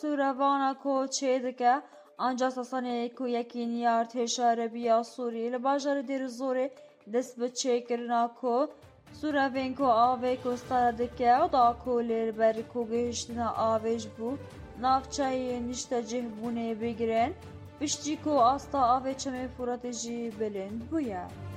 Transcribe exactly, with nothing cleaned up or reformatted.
سوورەڤانە کۆ چێ دەکە ئەنجا سەسەنەیە ku yekîn ya Artêşa Rebiya Sûriyê li bajarê Dêrîzorê dest bi çêkirina ku sûrevên ku avê kostara dike û da ku lê ber ku gihîştina avê ji bo navçeyê niştecihbûnê bigirin piştî ku asta avê Çemê Fûratê jî bilind bûye.